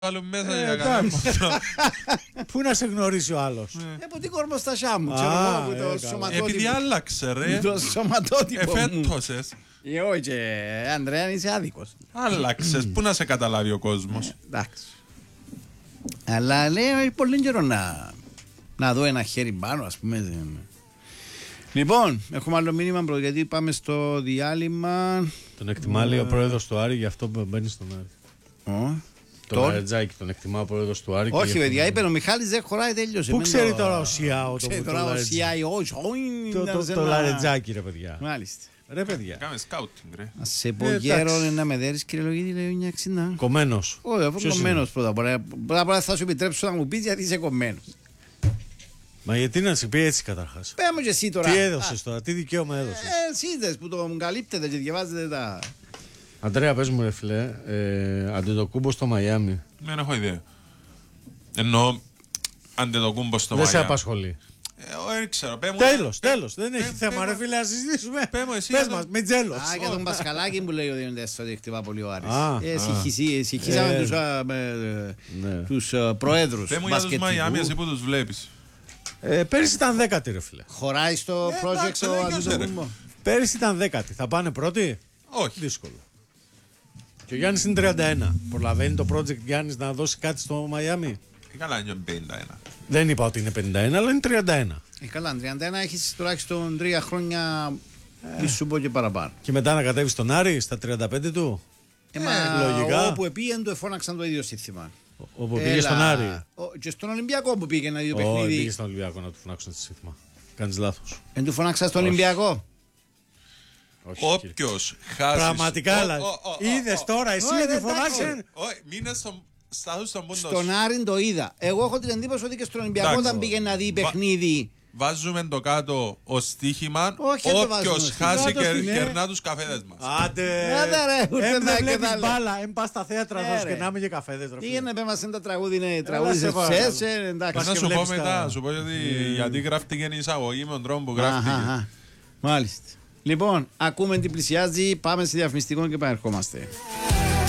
βάλουν μέσα για κανένα. Πού να σε γνωρίσει ο άλλος? Από την κορμοστασιά μου. Ξέρω εγώ το σωματότυπο. Επειδή άλλαξε ρε. Το σωματότυπο μου. Εφέτωσες. Όχι, Ανδρέα, είσαι άδικος. Άλλαξες. Πού να σε καταλάβει ο κόσμος. Εντάξει. Αλλά λέω πολύ καιρό να δω ένα χέρι πάνω, ας πούμε. Λοιπόν, έχουμε άλλο μήνυμα πρώτα, γιατί πάμε στο διάλειμμα. Τον εκτιμά λέει ο πρόεδρος του Άρη, γι' αυτό μπαίνει στον Άρη. Τον Λαρετζάκη τον εκτιμά ο πρόεδρος του Άρη. Όχι, παιδιά, είπε ο Μιχάλης δεν χωράει, τέλειωσε. Πού ξέρει τώρα ο ΣΙΑΟ το Λαρετζάκη, ρε παιδιά. Μάλιστα. Ρε παιδιά. Κάμε σκάουτινγκ ρε. Ας σε πω γέρο να με δέρεις, κύριε Λογίδη, λέει 960. Κομμένος. Όχι, αφού κομμένος πρώτα. Πρώτα θα σου επιτρέψω να μου πεις γιατί είσαι κομμένος. Μα γιατί να σε πει έτσι καταρχάς? Πες μου και εσύ τώρα. Τι έδωσες τώρα, τι δικαίωμα έδωσες? Εσείς που το καλύπτετε και διαβάζετε τα... Αντρέα, πες μου ρε φίλε, Αντετοκούμπο στο Μαϊάμι. Δεν έχω ιδέα. Εννοώ Αντετοκούμπο στο Δεν Μαϊάμι. σε απασχολεί? Δεν ξέρω. Τέλος, δεν έχει θέμα ρε φίλε, να συζητήσουμε. Πες μας, με τζέλος. Α, για τον Πασχαλάκη που λέει ο Διονύτης ότι χτυπά πολύ ο Άρης. Συγχύσαμε τους προέδρους πες μου για τους Μαϊάμι, εσύ που τους βλέπεις. Πέρυσι ήταν 10η ρε φίλε. Χωράει στο project ο Αντετοκούμπο. Πέρυσι ήταν 10η, θα πάνε πρώτοι? Όχι. Δύσκολο. Και ο Γιάννης είναι 31. Προλαβαίνει το project Γιάννης να δώσει κάτι στο Μαϊάμι? Καλά είναι 51. Δεν είπα ότι είναι 51, αλλά είναι 31. Καλά, 31 έχεις τουλάχιστον 3 χρόνια, μη σου πω και παραπάνω. Και μετά να κατέβει στον Άρη στα 35 του. Λογικά. Όπου επήγαινε το εφώναξαν το ίδιο σύνθημα. Όπου πήγε στον Άρη. Και στον Ολυμπιακό που πήγε ένα ίδιο παιχνίδι. Όχι, πήγε στον Ολυμπιακό να του φωνάξουν το σύνθημα. Κάνεις λάθος. Δεν του φωνάξα στον Ολυμπιακό. Όποιος χάσει. Πραγματικά, είδες τώρα εσύ ότι φωνάξε. Όχι, μείνε στον πόντο. Στον Άρη το είδα. Εγώ έχω την εντύπωση ότι και στον Ολυμπιακό όταν πήγε να δει παιχνίδι. Βάζουμε το κάτω ως στοίχημα. Όποιος χάσει κερνά τους καφέδες μας. Άντε ρε, δεν βλέπεις μπάλα. Πας στα θέατρα θα σκενάμε και καφέδες. Πήγαινε πέ μας ένα τραγούδι, είναι τραγούδι σε ψέσαι. Εντάξει. Να σου πω μετά, σου πω γιατί γράφτηκε η εισαγωγή με τον τρόπο που γράφτηκε. Μάλιστα. Λοιπόν, ακούμε τι πλησιάζει, πάμε στη διαφημιστικό και επανερχόμαστε.